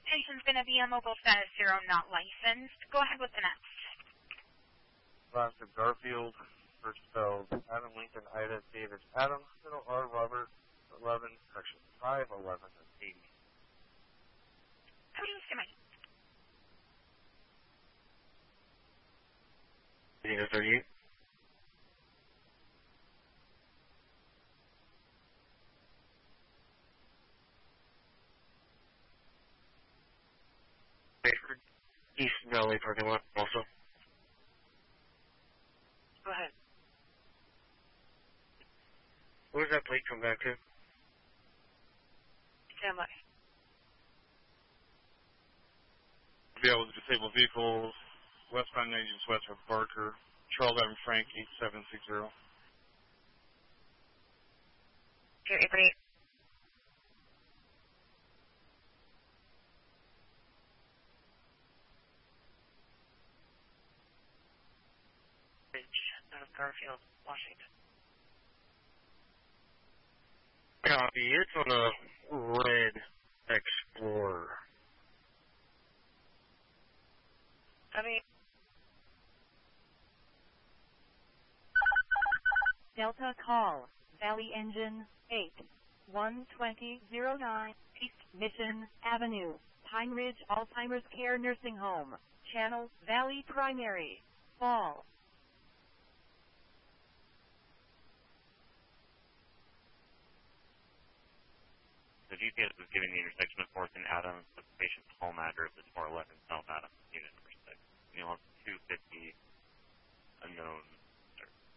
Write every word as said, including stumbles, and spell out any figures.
Patient's going to be on mobile status zero, not licensed. Go ahead with the next. Last of Garfield, first spelled Adam Lincoln, Ida, David, Adam, middle R, Robert, eleven, correction, five, eleven, eighty. How do you say my name? Zeno thirty-eight. East Valley parking lot also. Go ahead. What does that plate come back to? Stand by. Be able to disable vehicles westbound agents west of Barker, Charles Avenue Frank, eight seven six zero. Here, eight eight. Out of Garfield, Washington. Copy. It's on a red Explorer. Copy. Delta call. Valley Engine eight one twenty oh nine East Mission Avenue, Pine Ridge Alzheimer's Care Nursing Home, Channel Valley Primary, Fall. The G P S is giving the intersection of fourth and Adams, but the patient's home address is four eleven South Adams, unit number six. You'll have two fifty unknown